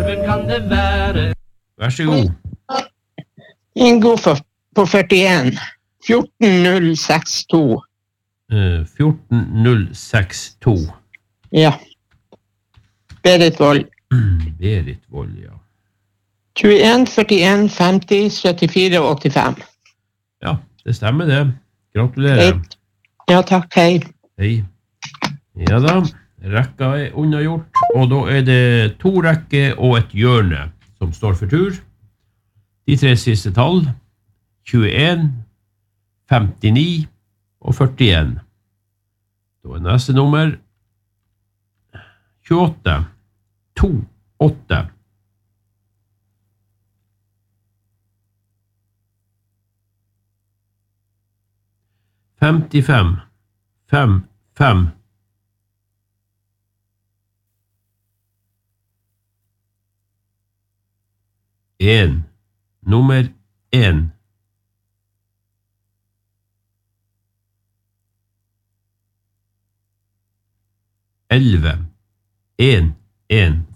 Djæven kan det være. Vær så god. Ingo på 41. 14062. 14062. Ja. Berit Vold. Berit Vold, ja. 21, 41, 50, 74 og 85. Ja, det stemmer det. Gratulerer. Ja, takk, hei. Hei. Ja da, rekka unnagjort, og da det 2 rekker og et hjørne som står for tur. De 3 siste tall, 21, 59 og 41. Da neste nummer 28, 2, 8. 55, 5, 5. 1, nummer 1. 11, 1, 1.